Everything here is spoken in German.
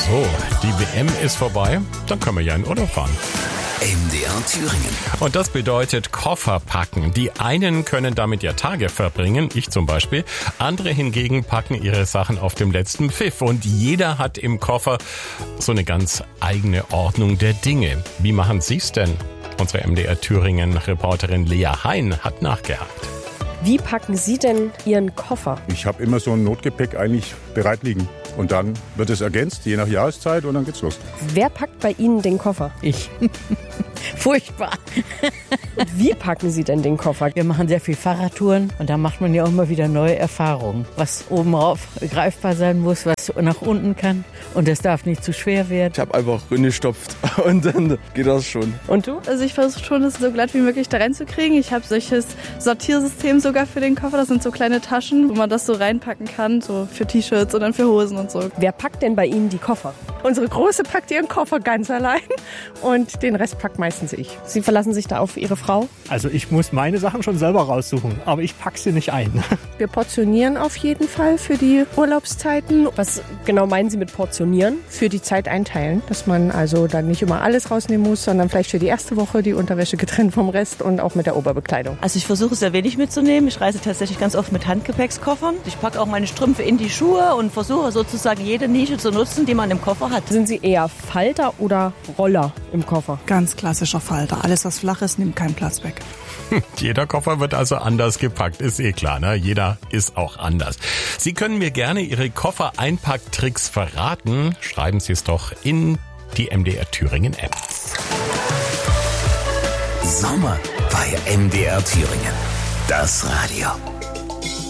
So, die WM ist vorbei, dann können wir ja in Urlaub fahren. MDR Thüringen. Und das bedeutet Koffer packen. Die einen können damit ja Tage verbringen, ich zum Beispiel. Andere hingegen packen ihre Sachen auf dem letzten Pfiff. Und jeder hat im Koffer so eine ganz eigene Ordnung der Dinge. Wie machen Sie's denn? Unsere MDR Thüringen-Reporterin Lea Hein hat nachgehakt. Wie packen Sie denn Ihren Koffer? Ich habe immer so ein Notgepäck eigentlich bereit liegen. Und dann wird es ergänzt, je nach Jahreszeit, und dann geht's los. Wer packt bei Ihnen den Koffer? Ich. Furchtbar. Und wie packen Sie denn den Koffer? Wir machen sehr viel Fahrradtouren und da macht man ja auch immer wieder neue Erfahrungen. Was oben rauf greifbar sein muss, was nach unten kann. Und das darf nicht zu schwer werden. Ich habe einfach reingestopft und dann geht das schon. Und du? Also ich versuche schon, es so glatt wie möglich da reinzukriegen. Ich habe solches Sortiersystem sogar für den Koffer. Das sind so kleine Taschen, wo man das so reinpacken kann, so für T-Shirts und dann für Hosen und so. Wer packt denn bei Ihnen die Koffer? Unsere Große packt ihren Koffer ganz allein und den Rest packt meistens ich. Sie verlassen sich da auf Ihre Frau? Also ich muss meine Sachen schon selber raussuchen, aber ich packe sie nicht ein. Wir portionieren auf jeden Fall für die Urlaubszeiten. Was genau meinen Sie mit portionieren? Für die Zeit einteilen, dass man also dann nicht immer alles rausnehmen muss, sondern vielleicht für die erste Woche die Unterwäsche getrennt vom Rest und auch mit der Oberbekleidung. Also ich versuche sehr wenig mitzunehmen. Ich reise tatsächlich ganz oft mit Handgepäckskoffern. Ich packe auch meine Strümpfe in die Schuhe und versuche sozusagen jede Nische zu nutzen, die man im Koffer hat. Sind Sie eher Falter oder Roller im Koffer? Ganz klassischer Falter. Alles, was flach ist, nimmt keinen Platz weg. Jeder Koffer wird also anders gepackt, ist eh klar, ne? Jeder ist auch anders. Sie können mir gerne Ihre Koffer-Einpacktricks verraten. Schreiben Sie es doch in die MDR Thüringen App. Sommer bei MDR Thüringen. Das Radio.